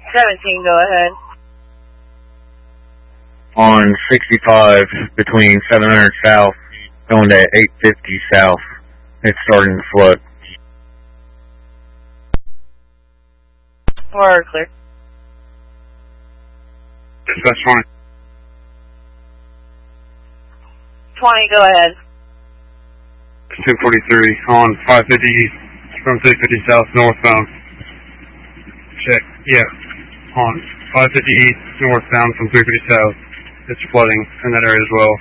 17, go ahead. On 65 between 700 south going to 850 south. It's starting to flood. We're clear. Dispatch 20. 20, go ahead. 243 on 550 east from 350 south northbound. Check. Yeah. On 550 east northbound from 350 south. It's flooding in that area as well.